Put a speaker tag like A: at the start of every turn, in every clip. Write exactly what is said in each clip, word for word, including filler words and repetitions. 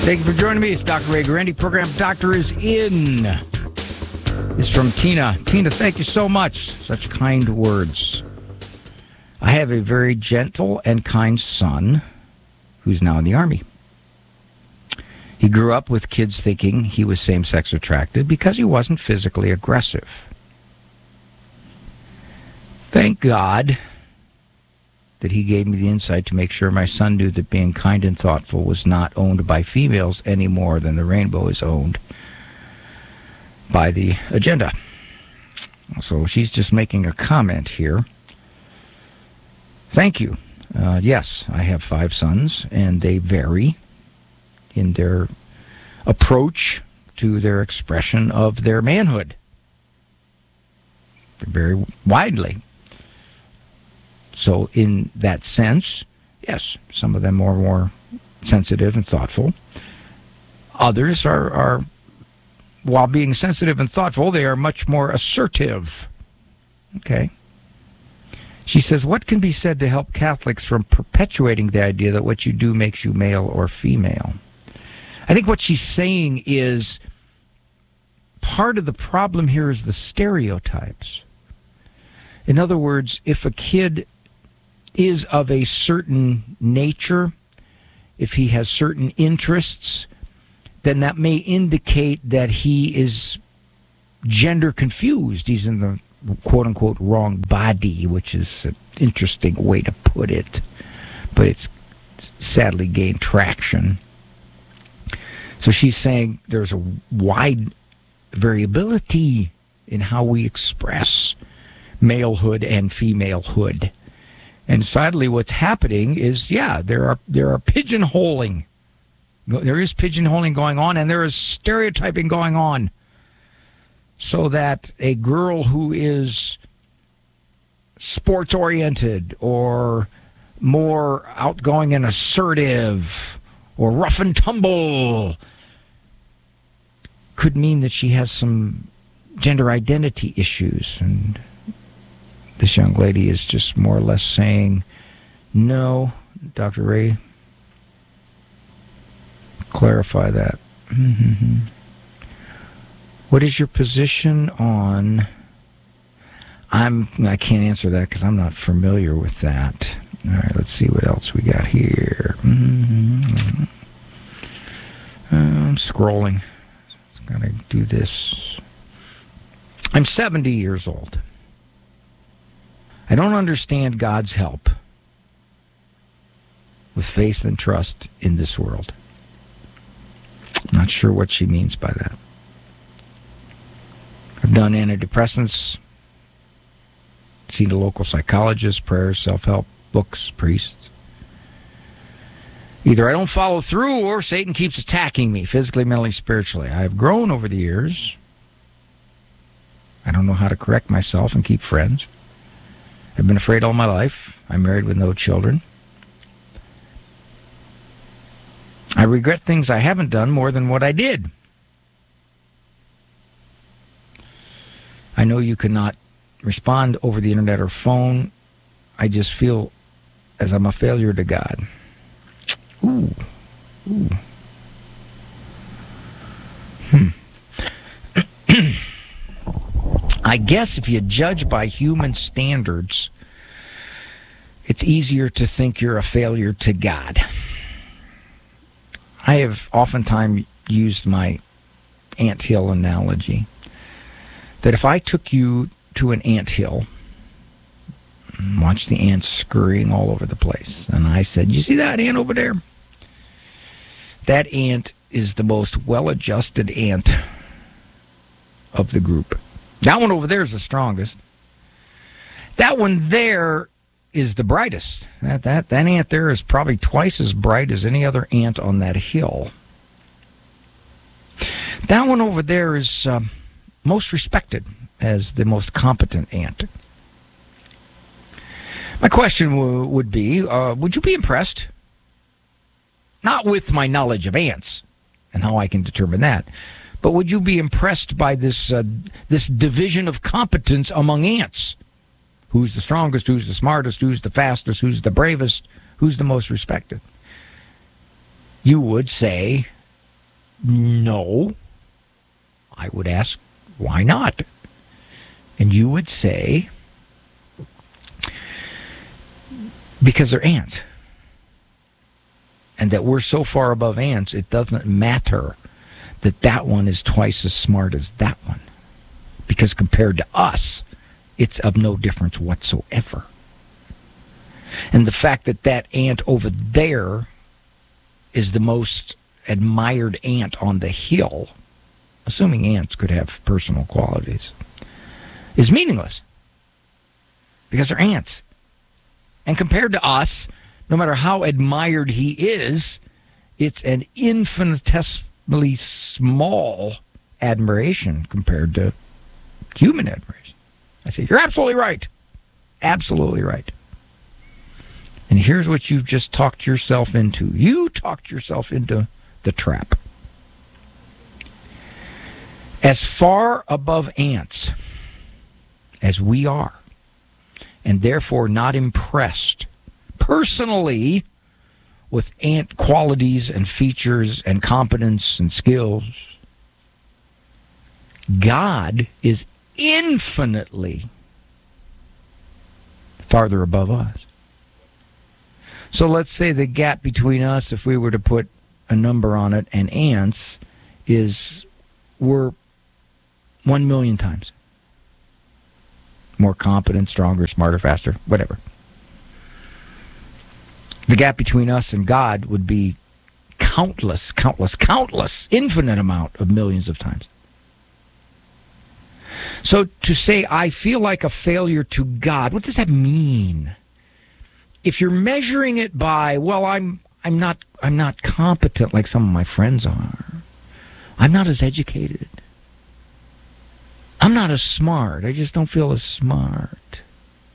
A: Thank you for joining me. It's Doctor Ray Guarendi. Program Doctor is in. It's from Tina. Tina, thank you so much. Such kind words. I have a very gentle and kind son who's now in the Army. He grew up with kids thinking he was same-sex attracted because he wasn't physically aggressive. Thank God that he gave me the insight to make sure my son knew that being kind and thoughtful was not owned by females any more than the rainbow is owned by the agenda. So she's just making a comment here. Thank you. Uh, yes, I have five sons, and they vary in their approach to their expression of their manhood. Very widely. So in that sense, yes, some of them are more sensitive and thoughtful. Others are, are, while being sensitive and thoughtful, they are much more assertive. Okay. She says, what can be said to help Catholics from perpetuating the idea that what you do makes you male or female? I think what she's saying is part of the problem here is the stereotypes. In other words, if a kid is of a certain nature, if he has certain interests, then that may indicate that he is gender confused. He's in the quote-unquote wrong body, which is an interesting way to put it, but it's sadly gained traction. So she's saying there's a wide variability in how we express malehood and femalehood. And sadly, what's happening is, yeah, there are there are pigeonholing. There is pigeonholing going on, and there is stereotyping going on. So that a girl who is sports-oriented or more outgoing and assertive or rough and tumble could mean that she has some gender identity issues. And this young lady is just more or less saying, no, Doctor Ray, clarify that. Mm-hmm. What is your position on... I'm, I can't answer that because I'm not familiar with that. All right, let's see what else we got here. Mm-hmm. Uh, I'm scrolling. Gotta do this. I'm seventy years old. I don't understand God's help with faith and trust in this world. Not sure what she means by that. I've done antidepressants, seen a local psychologist, prayers, self-help, books, priests. Either I don't follow through or Satan keeps attacking me physically, mentally, spiritually. I have grown over the years. I don't know how to correct myself and keep friends. I've been afraid all my life. I'm married with no children. I regret things I haven't done more than what I did. I know you cannot respond over the internet or phone. I just feel as I'm a failure to God. Ooh. Ooh. Hmm. I guess if you judge by human standards, it's easier to think you're a failure to God. I have oftentimes used my anthill analogy that if I took you to an anthill and watched the ants scurrying all over the place, and I said, you see that ant over there? That ant is the most well-adjusted ant of the group. That one over there is the strongest. That one there is the brightest. That, that, that ant there is probably twice as bright as any other ant on that hill. That one over there is um, most respected as the most competent ant. My question w- would be, uh, would you be impressed? Not with my knowledge of ants and how I can determine that, but would you be impressed by this uh, this division of competence among ants? Who's the strongest, who's the smartest, who's the fastest, who's the bravest, who's the most respected? You would say no. I would ask, why not? And you would say, because they're ants. And that we're so far above ants, it doesn't matter that that one is twice as smart as that one. Because compared to us, it's of no difference whatsoever. And the fact that that ant over there is the most admired ant on the hill, assuming ants could have personal qualities, is meaningless. Because they're ants. And compared to us, no matter how admired he is, it's an infinitesimally small admiration compared to human admiration. I say, you're absolutely right. Absolutely right. And here's what you've just talked yourself into. You talked yourself into the trap. As far above ants as we are, and therefore not impressed personally with ant qualities and features and competence and skills, God is infinitely farther above us. So let's say the gap between us, if we were to put a number on it, and ants, is we're one million times more competent, stronger, smarter, faster, whatever. The gap between us and God would be countless, countless, countless, infinite amount of millions of times. So to say, I feel like a failure to God, what does that mean? If you're measuring it by, well, I'm I'm not I'm not competent like some of my friends are. I'm not as educated. I'm not as smart. I just don't feel as smart.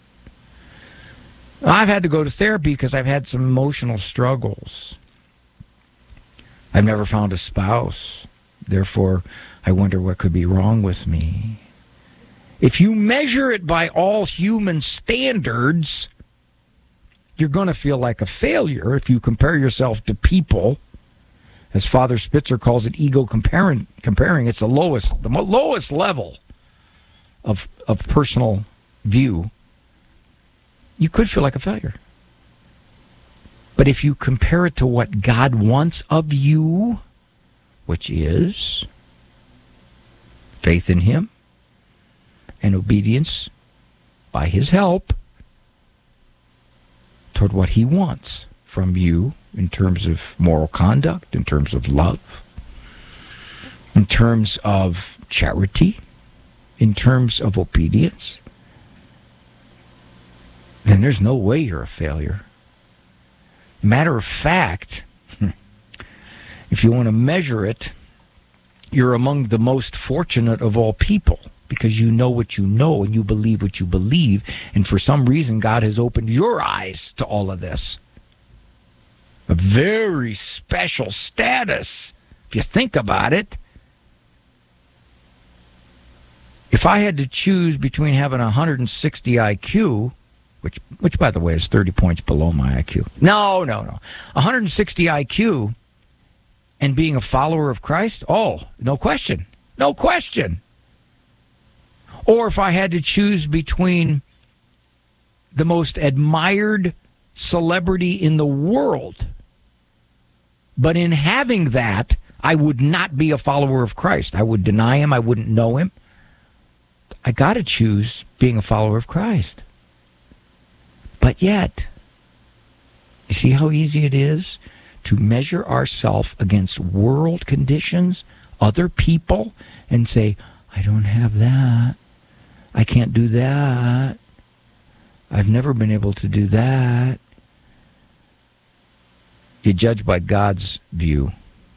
A: I've had to go to therapy because I've had some emotional struggles. I've never found a spouse. Therefore, I wonder what could be wrong with me. If you measure it by all human standards, you're going to feel like a failure if you compare yourself to people. As Father Spitzer calls it, ego comparing. Comparing, it's the lowest, the lowest level of of personal view. You could feel like a failure. But if you compare it to what God wants of you, which is faith in Him and obedience by His help toward what He wants from you in terms of moral conduct, in terms of love, in terms of charity, in terms of obedience, then there's no way you're a failure. Matter of fact, if you want to measure it, you're among the most fortunate of all people because you know what you know and you believe what you believe, and for some reason God has opened your eyes to all of this. A very special status, if you think about it. If I had to choose between having a one hundred sixty I Q, which, which by the way, is thirty points below my I Q. No, no, no. one hundred sixty I Q and being a follower of Christ? Oh, no question. No question. Or if I had to choose between the most admired celebrity in the world, but in having that, I would not be a follower of Christ. I would deny Him. I wouldn't know Him. I got to choose being a follower of Christ. But yet, you see how easy it is to measure ourselves against world conditions, other people, and say, I don't have that. I can't do that. I've never been able to do that. You judge by God's view.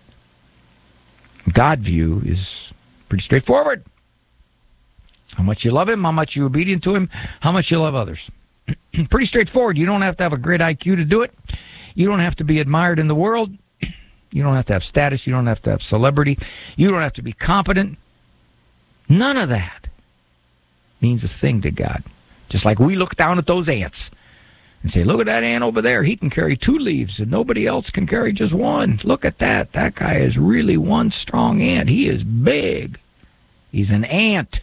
A: God's view is pretty straightforward. How much you love Him, how much you're obedient to Him, how much you love others. Pretty straightforward. You don't have to have a great I Q to do it. You don't have to be admired in the world. You don't have to have status. You don't have to have celebrity. You don't have to be competent. None of that means a thing to God. Just like we look down at those ants and say, look at that ant over there. He can carry two leaves and nobody else can carry just one. Look at that. That guy is really one strong ant. He is big. He's an ant.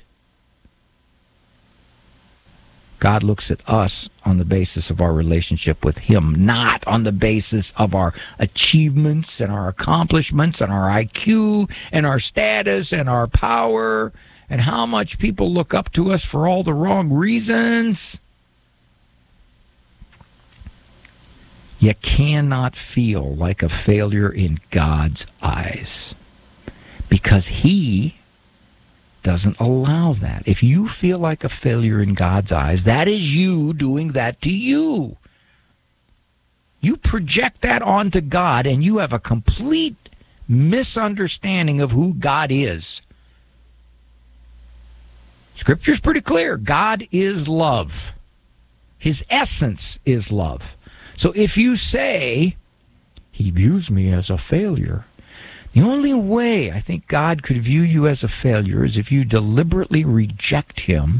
A: God looks at us on the basis of our relationship with him, not on the basis of our achievements and our accomplishments and our I Q and our status and our power and how much people look up to us for all the wrong reasons. You cannot feel like a failure in God's eyes because he doesn't allow that. If you feel like a failure in God's eyes, that is you doing that to you. You project that onto God, and you have a complete misunderstanding of who God is. Scripture's pretty clear. God is love. His essence is love. So if you say, he views me as a failure, the only way I think God could view you as a failure is if you deliberately reject him,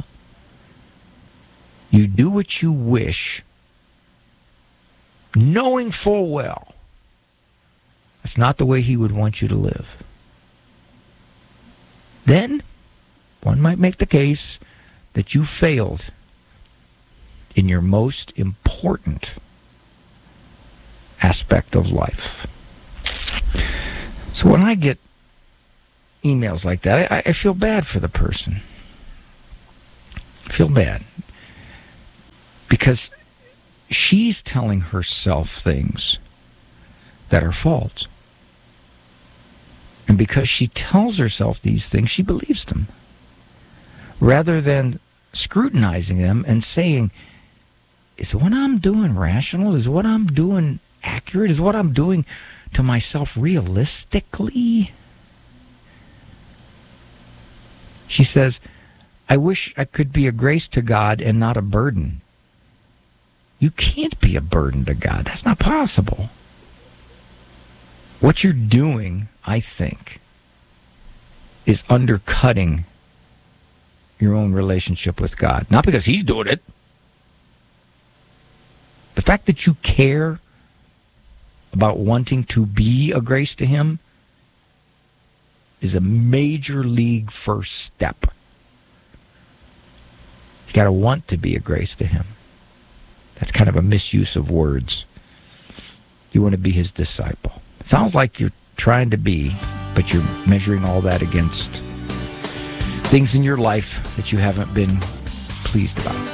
A: you do what you wish, knowing full well that's not the way he would want you to live. Then one might make the case that you failed in your most important aspect of life. So when I get emails like that, I, I feel bad for the person. I feel bad. Because she's telling herself things that are false. And because she tells herself these things, she believes them. Rather than scrutinizing them and saying, is what I'm doing rational? Is what I'm doing accurate? Is what I'm doing to myself realistically? She says, I wish I could be a grace to God and not a burden. You can't be a burden to God. That's not possible. What you're doing, I think, is undercutting your own relationship with God. Not because he's doing it. The fact that you care about wanting to be a grace to him is a major league first step. You got to want to be a grace to him. That's kind of a misuse of words. You want to be his disciple. It sounds like you're trying to be, but you're measuring all that against things in your life that you haven't been pleased about.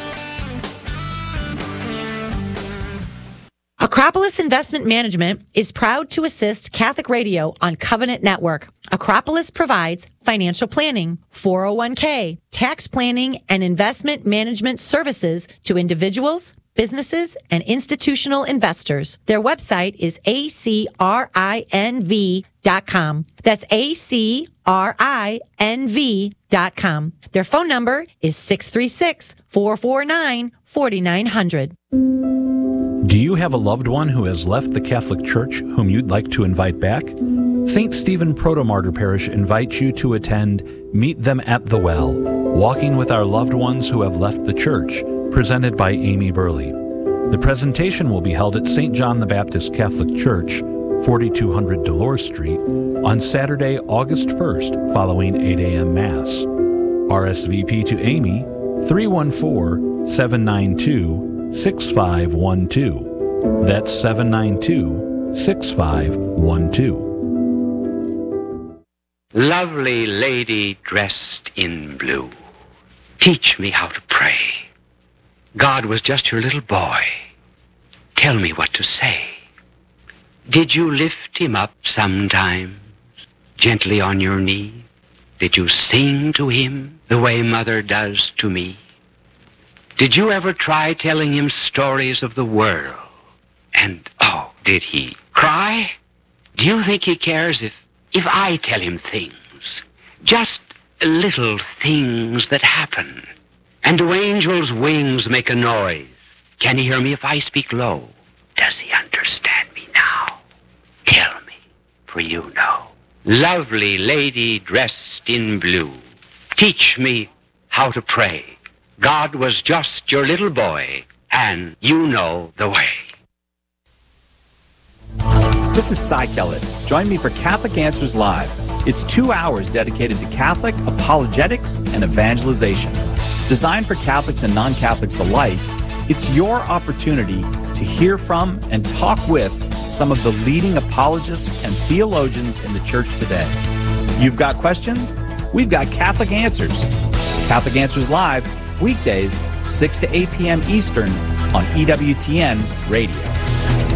B: Acropolis Investment Management is proud to assist Catholic Radio on Covenant Network. Acropolis provides financial planning, four oh one k, tax planning, and investment management services to individuals, businesses, and institutional investors. Their website is A C R I N V dot com. That's A C R I N V dot com. Their phone number is six three six, four four nine, four nine zero zero.
C: Do you have a loved one who has left the Catholic Church whom you'd like to invite back? Saint Stephen Protomartyr Parish invites you to attend Meet Them at the Well, Walking with Our Loved Ones Who Have Left the Church, presented by Amy Burley. The presentation will be held at Saint John the Baptist Catholic Church, forty-two hundred Dolores Street, on Saturday, August first, following eight a.m. Mass. R S V P to Amy, three one four, seven nine two, six five one two. That's seven nine two, six five one two.
D: Lovely lady dressed in blue, teach me how to pray. God was just your little boy. Tell me what to say. Did you lift him up sometimes, gently on your knee? Did you sing to him the way mother does to me? Did you ever try telling him stories of the world? And, oh, did he cry? Do you think he cares if, if I tell him things? Just little things that happen. And do angels' wings make a noise? Can he hear me if I speak low? Does he understand me now? Tell me, for you know. Lovely lady dressed in blue, teach me how to pray. God was just your little boy, and you know the way.
E: This is Cy Kellett. Join me for Catholic Answers Live. It's two hours dedicated to Catholic apologetics and evangelization. Designed for Catholics and non-Catholics alike, it's your opportunity to hear from and talk with some of the leading apologists and theologians in the church today. You've got questions? We've got Catholic Answers. Catholic Answers Live, weekdays, six to eight p.m. Eastern on E W T N Radio.